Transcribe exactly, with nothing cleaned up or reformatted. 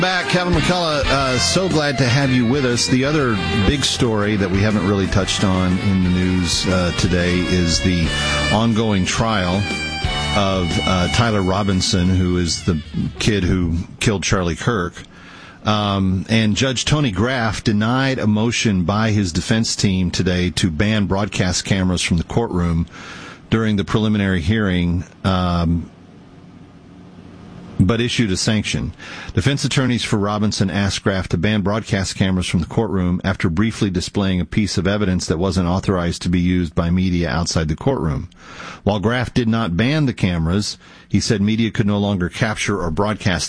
Back, Kevin McCullough, uh, so glad to have you with us. The other big story that we haven't really touched on in the news uh, today is the ongoing trial of uh, Tyler Robinson, who is the kid who killed Charlie Kirk. Um, and Judge Tony Graff denied a motion by his defense team today to ban broadcast cameras from the courtroom during the preliminary hearing, um, but issued a sanction. Defense attorneys for Robinson asked Graff to ban broadcast cameras from the courtroom after briefly displaying a piece of evidence that wasn't authorized to be used by media outside the courtroom. While Graff did not ban the cameras, he said media could no longer capture or broadcast